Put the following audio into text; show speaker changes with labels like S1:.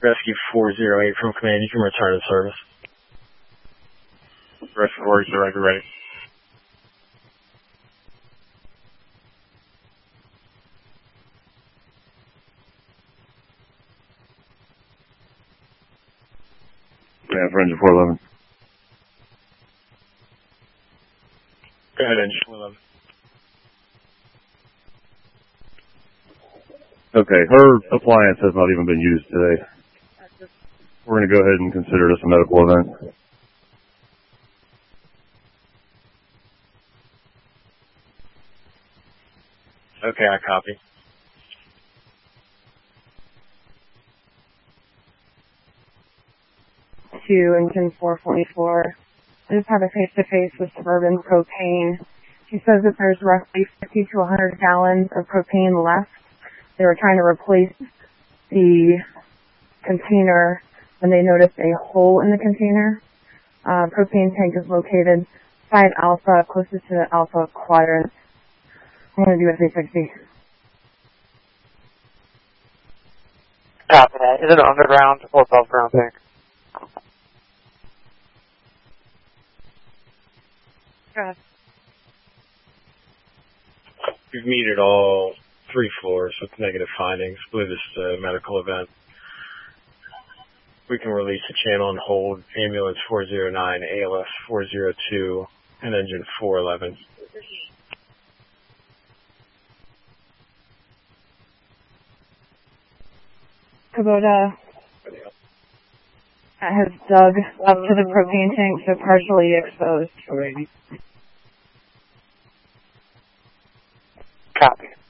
S1: Rescue 408 from command, you can return to service.
S2: Rescue 408, ready. Yeah, for engine 411.
S1: Go ahead, engine 411.
S2: Okay, her appliance has not even been used today. We're going to go ahead and consider this a medical event.
S1: Okay, I copy.
S3: To engine 444. I just have a face-to-face with Suburban Propane. She says that there's roughly 50 to 100 gallons of propane left. They were trying to replace the container when they noticed a hole in the container. Propane tank is located 5 Alpha, closest to the Alpha quadrant. I'm going to do a 360.
S4: Copy that. Is it an underground or above ground tank?
S3: Go ahead.
S1: We've metered all 3 floors with negative findings. I believe this is a medical event. We can release the channel and hold ambulance 409, ALS 402, and engine 411.
S3: Kubota has dug up to the propane tank, so partially exposed.
S4: Copy.